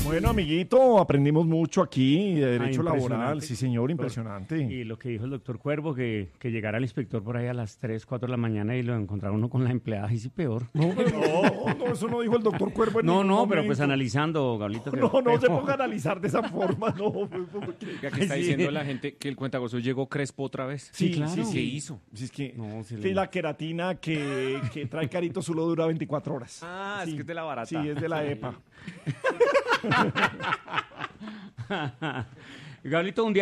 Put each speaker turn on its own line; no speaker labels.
Bueno, amiguito, aprendimos mucho aquí de derecho laboral.
Impresionante.
Sí, señor, impresionante.
Y lo que dijo el doctor Cuervo, que llegara el inspector por ahí a las 3, 4 de la mañana y lo encontrara uno con la empleada, y sí peor.
No, eso no dijo el doctor Cuervo en
No,
ningún
pero
momento.
pues analizando, Gablito.
No se ponga a analizar de esa forma, no.
Oiga, que está
Sí.
diciendo la gente que el cuentagozo llegó crespo otra vez.
Sí, claro.
¿Qué hizo?
Sí, es que,
No, sí,
que la queratina que trae Carito solo dura 24 horas.
Ah,
Sí.
es que es de la barata.
Sí, es de la EPA.
Gablito, un día